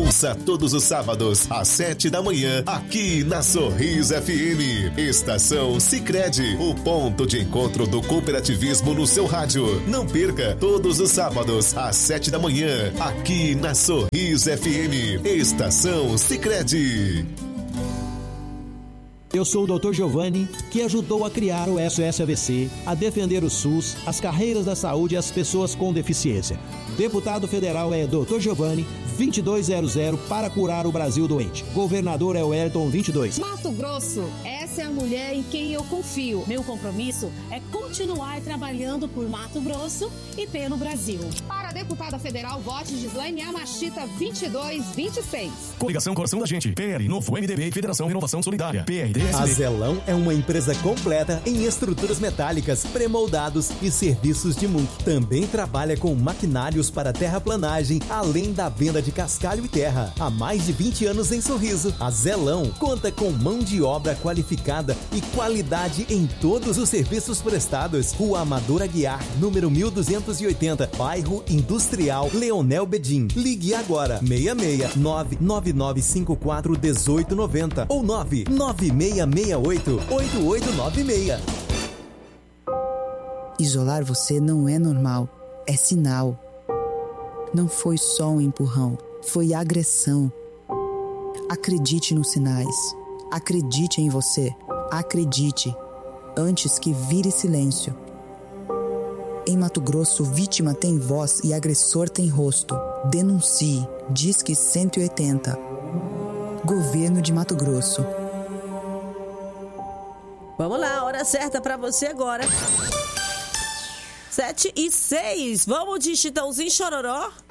Ouça todos os sábados, às 7 da manhã, aqui na Sorriso FM. Estação Sicredi, o ponto de encontro do cooperativismo no seu rádio. Não perca, todos os sábados, às 7 da manhã, aqui na Sorriso FM. Estação Sicredi. Eu sou o Dr. Giovanni, que ajudou a criar o SOS AVC, a defender o SUS, as carreiras da saúde e as pessoas com deficiência. Deputado federal é Dr. Giovanni, 2200, para curar o Brasil doente. Governador é o Wellington, 22. Mato Grosso, essa é a mulher em quem eu confio. Meu compromisso é continuar trabalhando por Mato Grosso e pelo Brasil. Para a deputada federal, vote Gislaine Amachita, 2226. Coligação Coração da Gente, PL, Novo MDB, Federação Renovação Solidária, PRDSB. A Zelão é uma empresa completa em estruturas metálicas, premoldados e serviços de mulch. Também trabalha com maquinários para terraplanagem, além da venda de cascalho e terra. Há mais de 20 anos em Sorriso, a Zelão conta com mão de obra qualificada e qualidade em todos os serviços prestados. Rua Amador Aguiar, número 1280, bairro Industrial, Leonel Bedim. Ligue agora, 669-9954-1890 ou 99668-8896. Isolar você não é normal, é sinal. Não foi só um empurrão, foi agressão. Acredite nos sinais. Acredite em você. Acredite, antes que vire silêncio. Em Mato Grosso, vítima tem voz e agressor tem rosto. Denuncie. Disque 180. Governo de Mato Grosso. Vamos lá, hora certa pra você agora. 7h06. Vamos de Chitãozinho Chororó?